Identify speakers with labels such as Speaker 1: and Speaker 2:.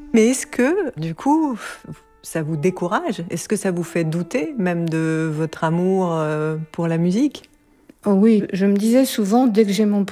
Speaker 1: Mais est-ce que, du coup, ça vous décourage? Est-ce que ça vous fait douter même de votre amour pour la musique?
Speaker 2: Oh oui, je me disais souvent, dès que j'ai mon